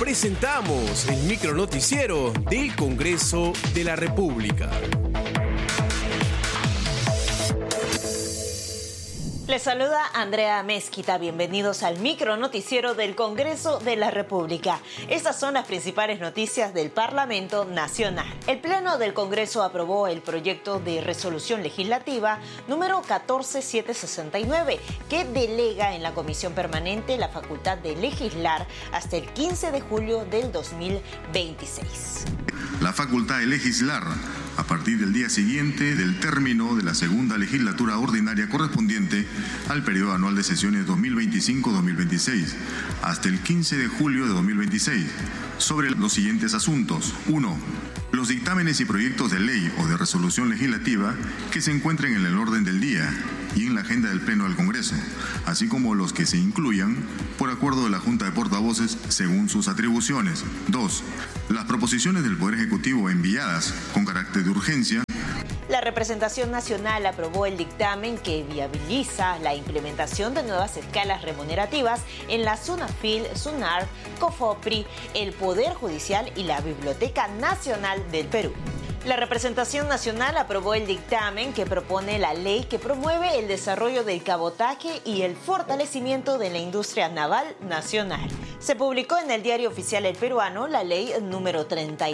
Presentamos el micronoticiero del Congreso de la República. Les saluda Andrea Mezquita. Bienvenidos al micronoticiero del Congreso de la República. Estas son las principales noticias del Parlamento Nacional. El Pleno del Congreso aprobó el proyecto de resolución legislativa número 14769, que delega en la Comisión Permanente la facultad de legislar hasta el 15 de julio del 2026. La facultad de legislar a partir del día siguiente del término de la segunda legislatura ordinaria correspondiente al periodo anual de sesiones 2025-2026 hasta el 15 de julio de 2026 sobre los siguientes asuntos. 1. Los dictámenes y proyectos de ley o de resolución legislativa que se encuentren en el orden del día y en la agenda del Pleno del Congreso, así como los que se incluyan por acuerdo de la Junta de Portavoces según sus atribuciones. 2. Las proposiciones del Poder Ejecutivo enviadas con carácter de urgencia. La representación nacional aprobó el dictamen que viabiliza la implementación de nuevas escalas remunerativas en la SUNAFIL, SUNAR, COFOPRI, el Poder Judicial y la Biblioteca Nacional del Perú. La representación nacional aprobó el dictamen que propone la ley que promueve el desarrollo del cabotaje y el fortalecimiento de la industria naval nacional. Se publicó en el Diario Oficial El Peruano la ley número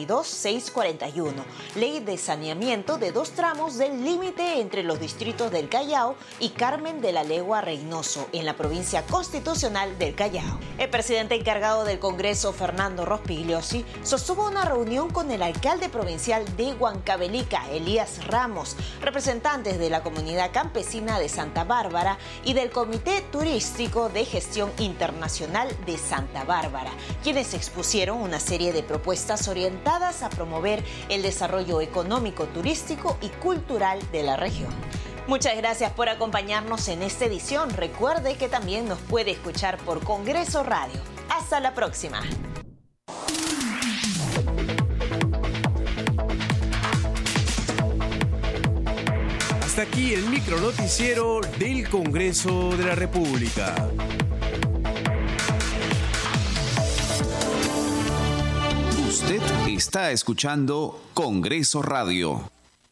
32641, ley de saneamiento de 2 tramos del límite entre los distritos del Callao y Carmen de la Legua Reynoso, en la provincia constitucional del Callao. El presidente encargado del Congreso, Fernando Rospigliosi, sostuvo una reunión con el alcalde provincial de Huancavelica, Elías Ramos, representantes de la comunidad campesina de Santa Bárbara y del Comité Turístico de Gestión Internacional de Santa Bárbara, quienes expusieron una serie de propuestas orientadas a promover el desarrollo económico, turístico y cultural de la región. Muchas gracias por acompañarnos en esta edición. Recuerde que también nos puede escuchar por Congreso Radio. Hasta la próxima. Hasta aquí el micronoticiero del Congreso de la República. Usted está escuchando Congreso Radio.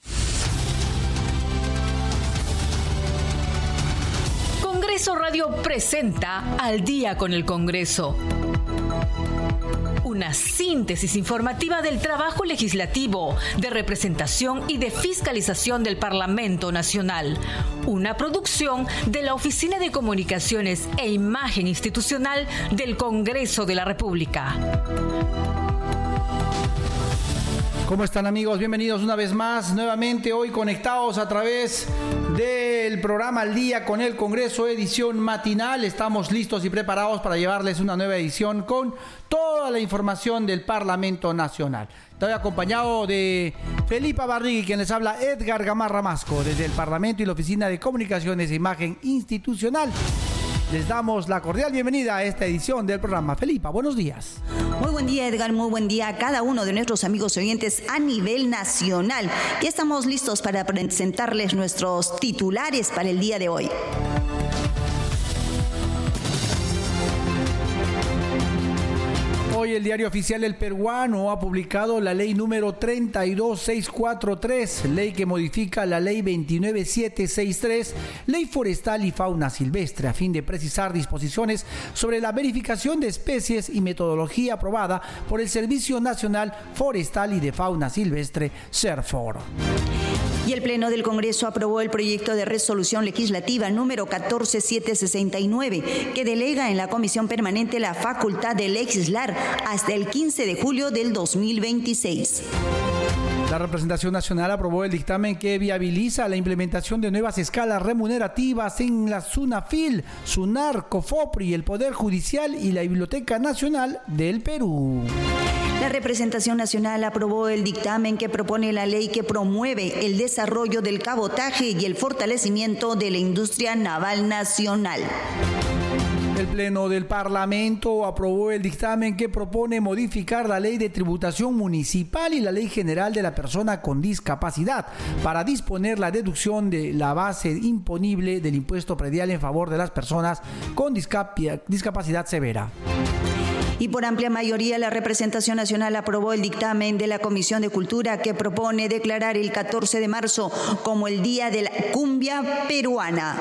Congreso Radio presenta Al Día con el Congreso. Una síntesis informativa del trabajo legislativo, de representación y de fiscalización del Parlamento Nacional. Una producción de la Oficina de Comunicaciones e Imagen Institucional del Congreso de la República. ¿Cómo están, amigos? Bienvenidos una vez más, nuevamente hoy conectados a través del programa Al Día con el Congreso, edición matinal. Estamos listos y preparados para llevarles una nueva edición con toda la información del Parlamento Nacional. Estoy acompañado de Felipa Barrigui, quien les habla, Edgar Gamarra Masco, desde el Parlamento y la Oficina de Comunicaciones e Imagen Institucional. Les damos la cordial bienvenida a esta edición del programa. Felipa, buenos días. Muy buen día, Edgar, muy buen día a cada uno de nuestros amigos oyentes a nivel nacional. Ya estamos listos para presentarles nuestros titulares para el día de hoy. Hoy el Diario Oficial El Peruano ha publicado la ley número 32643, ley que modifica la ley 29763, ley forestal y fauna silvestre, a fin de precisar disposiciones sobre la verificación de especies y metodología aprobada por el Servicio Nacional Forestal y de Fauna Silvestre, SERFOR. Y el Pleno del Congreso aprobó el proyecto de resolución legislativa número 14769, que delega en la Comisión Permanente la facultad de legislar hasta el 15 de julio del 2026. La representación nacional aprobó el dictamen que viabiliza la implementación de nuevas escalas remunerativas en la SUNAFIL, SUNAR, COFOPRI, el Poder Judicial y la Biblioteca Nacional del Perú. La representación nacional aprobó el dictamen que propone la ley que promueve el desarrollo del cabotaje y el fortalecimiento de la industria naval nacional. El Pleno del Parlamento aprobó el dictamen que propone modificar la Ley de Tributación Municipal y la Ley General de la Persona con Discapacidad para disponer la deducción de la base imponible del impuesto predial en favor de las personas con discapacidad severa. Y por amplia mayoría la representación nacional aprobó el dictamen de la Comisión de Cultura que propone declarar el 14 de marzo como el Día de la Cumbia Peruana.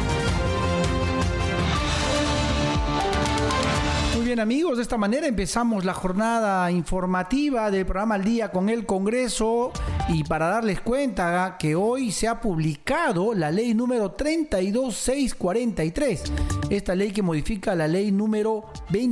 Muy bien, amigos, de esta manera empezamos la jornada informativa del programa Al Día con el Congreso, y para darles cuenta que hoy se ha publicado la ley número 32643, esta ley que modifica la ley número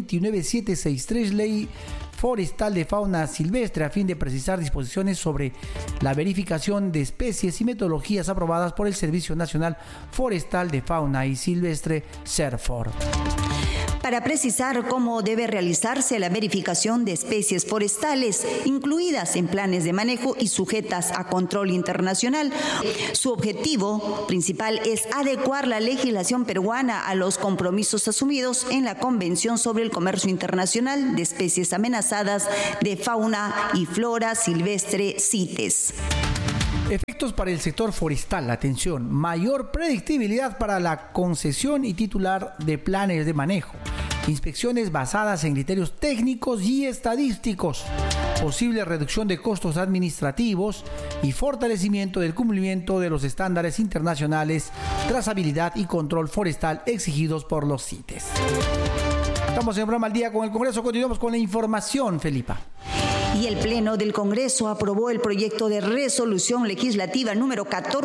29763, ley forestal de fauna silvestre, a fin de precisar disposiciones sobre la verificación de especies y metodologías aprobadas por el Servicio Nacional Forestal de Fauna y Silvestre, SERFOR. Para precisar cómo debe realizarse la verificación de especies forestales incluidas en planes de manejo y sujetas a control internacional. Su objetivo principal es adecuar la legislación peruana a los compromisos asumidos en la Convención sobre el Comercio Internacional de Especies Amenazadas de Fauna y Flora Silvestre, CITES. Efectos para el sector forestal. Atención, mayor predictibilidad para la concesión y titular de planes de manejo. Inspecciones basadas en criterios técnicos y estadísticos. Posible reducción de costos administrativos y fortalecimiento del cumplimiento de los estándares internacionales, trazabilidad y control forestal exigidos por los CITES. Estamos en el programa Al Día con el Congreso. Continuamos con la información, Felipa. Y el Pleno del Congreso aprobó el proyecto de resolución legislativa número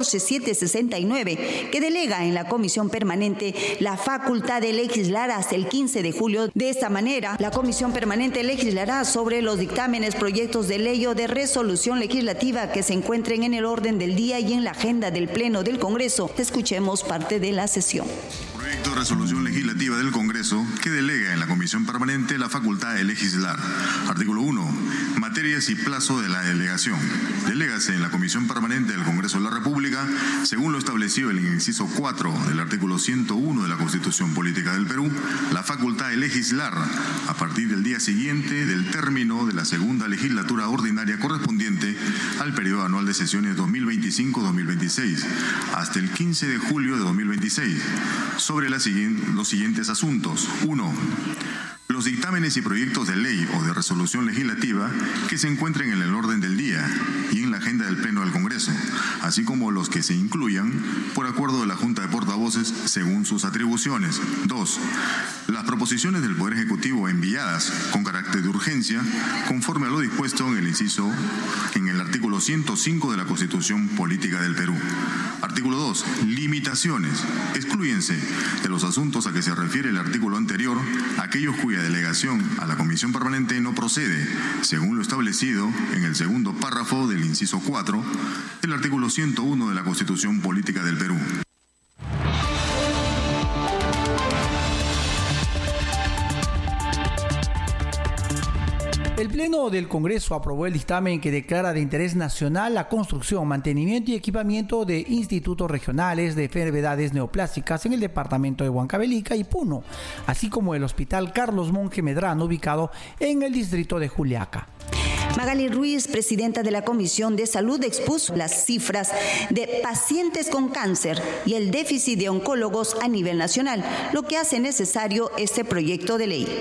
14769, que delega en la Comisión Permanente la facultad de legislar hasta el 15 de julio. De esta manera, la Comisión Permanente legislará sobre los dictámenes, proyectos de ley o de resolución legislativa que se encuentren en el orden del día y en la agenda del Pleno del Congreso. Escuchemos parte de la sesión. Proyecto de resolución legislativa del Congreso que delega en la Comisión Permanente la facultad de legislar. Artículo 1. Materias y plazo de la delegación. Delégase en la Comisión Permanente del Congreso de la República, según lo establecido en el inciso 4 del artículo 101 de la Constitución Política del Perú, la facultad de legislar a partir del día siguiente del término de la segunda legislatura ordinaria correspondiente al periodo anual de sesiones 2025-2026 hasta el 15 de julio de 2026 sobre los siguientes asuntos. 1. Los dictámenes y proyectos de ley o de resolución legislativa que se encuentren en el orden del día y en la agenda del Pleno del Congreso, así como los que se incluyan por acuerdo de la Junta de Portavoces según sus atribuciones. 2. Las proposiciones del Poder Ejecutivo enviadas con carácter de urgencia, conforme a lo dispuesto en el artículo 105 de la Constitución Política del Perú. Artículo 2. Limitaciones. Exclúyense de los asuntos a que se refiere el artículo anterior aquellos cuya delegación a la Comisión Permanente no procede, según lo establecido en el segundo párrafo del inciso 4 del artículo 101 de la Constitución Política del Perú. El Pleno del Congreso aprobó el dictamen que declara de interés nacional la construcción, mantenimiento y equipamiento de institutos regionales de enfermedades neoplásicas en el departamento de Huancavelica y Puno, así como el Hospital Carlos Monge Medrano, ubicado en el distrito de Juliaca. Magali Ruiz, presidenta de la Comisión de Salud, expuso las cifras de pacientes con cáncer y el déficit de oncólogos a nivel nacional, lo que hace necesario este proyecto de ley.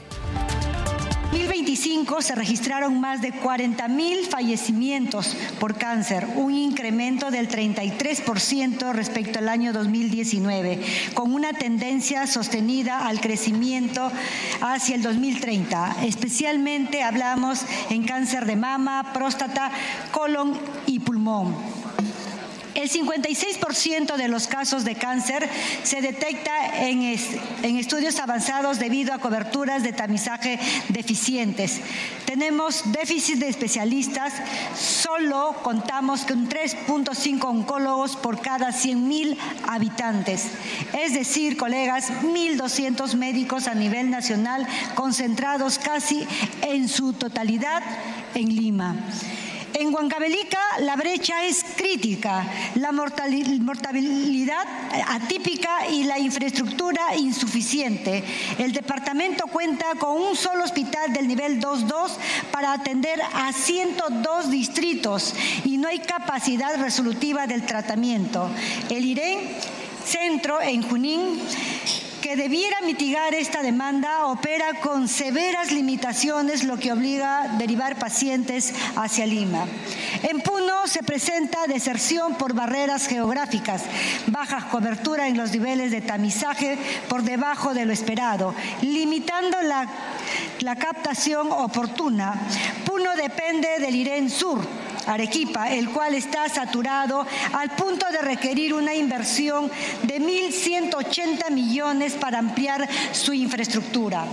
2025 se registraron más de 40,000 fallecimientos por cáncer, un incremento del 33% respecto al año 2019, con una tendencia sostenida al crecimiento hacia el 2030. Especialmente hablamos en cáncer de mama, próstata, colon y pulmón. El 56% de los casos de cáncer se detecta en estudios avanzados debido a coberturas de tamizaje deficientes. Tenemos déficit de especialistas, solo contamos con 3.5 oncólogos por cada 100,000 habitantes. Es decir, colegas, 1.200 médicos a nivel nacional concentrados casi en su totalidad en Lima. En Huancavelica la brecha es crítica, la mortalidad atípica y la infraestructura insuficiente. El departamento cuenta con un solo hospital del nivel 2.2 para atender a 102 distritos y no hay capacidad resolutiva del tratamiento. El IREN Centro en Junín, que debiera mitigar esta demanda opera con severas limitaciones, lo que obliga a derivar pacientes hacia Lima. En Puno se presenta deserción por barreras geográficas, baja cobertura en los niveles de tamizaje por debajo de lo esperado, limitando la captación oportuna. Puno depende del IREN Sur, Arequipa, el cual está saturado al punto de requerir una inversión de 1.180 millones para ampliar su infraestructura.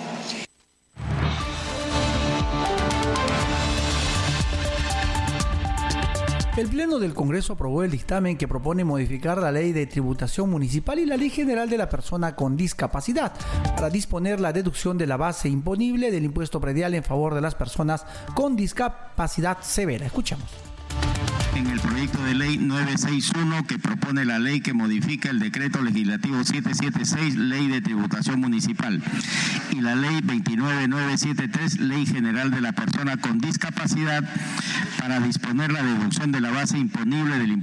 El Pleno del Congreso aprobó el dictamen que propone modificar la Ley de Tributación Municipal y la Ley General de la Persona con Discapacidad para disponer la deducción de la base imponible del impuesto predial en favor de las personas con discapacidad severa. Escuchamos. En el proyecto de ley 961 que propone la ley que modifica el decreto legislativo 776, ley de tributación municipal, y la ley 29973, ley general de la persona con discapacidad, para disponer la deducción de la base imponible del impuesto